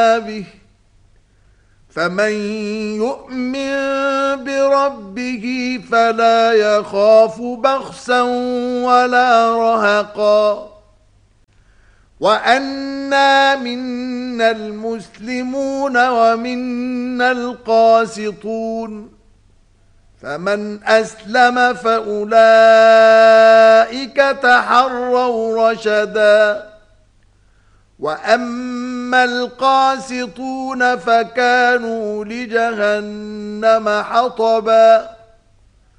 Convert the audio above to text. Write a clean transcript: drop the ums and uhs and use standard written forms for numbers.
به فمن يؤمن بربه فلا يخاف بخسا ولا رهقا وأنا منا المسلمون ومنا القاسطون فمن أسلم فأولئك تحروا رشدا وأما القاسطون فكانوا لجهنم حطبا